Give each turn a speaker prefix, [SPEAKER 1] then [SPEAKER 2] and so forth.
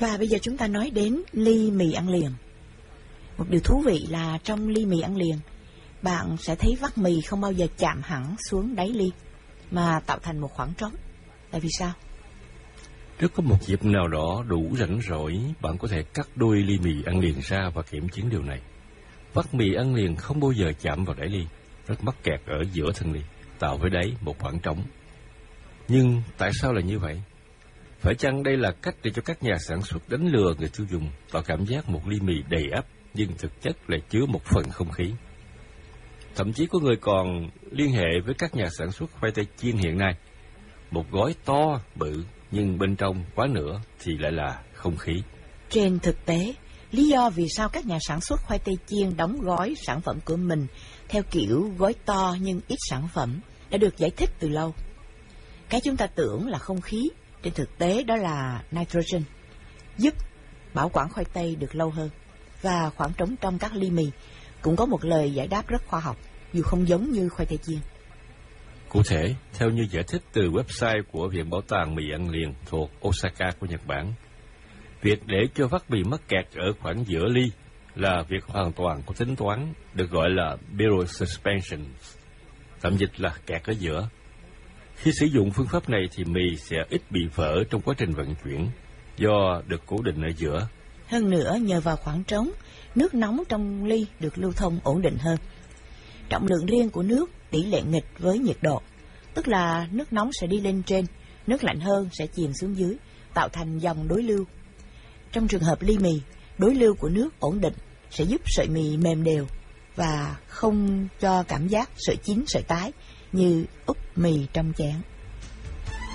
[SPEAKER 1] Và bây giờ chúng ta nói đến ly mì ăn liền. Một điều thú vị là trong ly mì ăn liền, bạn sẽ thấy vắt mì không bao giờ chạm hẳn xuống đáy ly, mà tạo thành một khoảng trống. Tại vì sao?
[SPEAKER 2] Nếu có một dịp nào đó đủ rảnh rỗi, bạn có thể cắt đôi ly mì ăn liền ra và kiểm chứng điều này. Vắt mì ăn liền không bao giờ chạm vào đáy ly, rất mắc kẹt ở giữa thân ly, tạo với đáy một khoảng trống. Nhưng tại sao là như vậy? Phải chăng đây là cách để cho các nhà sản xuất đánh lừa người tiêu dùng, tạo cảm giác một ly mì đầy ắp nhưng thực chất lại chứa một phần không khí? Thậm chí có người còn liên hệ với các nhà sản xuất khoai tây chiên hiện nay. Một gói to, bự, nhưng bên trong quá nửa thì lại là không khí.
[SPEAKER 1] Trên thực tế, lý do vì sao các nhà sản xuất khoai tây chiên đóng gói sản phẩm của mình theo kiểu gói to nhưng ít sản phẩm đã được giải thích từ lâu. Cái chúng ta tưởng là không khí, trên thực tế đó là nitrogen, giúp bảo quản khoai tây được lâu hơn. Và khoảng trống trong các ly mì cũng có một lời giải đáp rất khoa học, dù không giống như khoai tây chiên.
[SPEAKER 2] Cụ thể, theo như giải thích từ website của Viện Bảo tàng Mì ăn liền thuộc Osaka của Nhật Bản, việc để cho vắt mì mắc kẹt ở khoảng giữa ly là việc hoàn toàn có tính toán, được gọi là Barrel Suspension, tạm dịch là kẹt ở giữa. Khi sử dụng phương pháp này thì mì sẽ ít bị vỡ trong quá trình vận chuyển, do được cố định ở giữa.
[SPEAKER 1] Hơn nữa, nhờ vào khoảng trống, nước nóng trong ly được lưu thông ổn định hơn. Trọng lượng riêng của nước tỷ lệ nghịch với nhiệt độ, tức là nước nóng sẽ đi lên trên, nước lạnh hơn sẽ chìm xuống dưới, tạo thành dòng đối lưu. Trong trường hợp ly mì, đối lưu của nước ổn định sẽ giúp sợi mì mềm đều và không cho cảm giác sợi chín sợi tái như úp mì trong chén.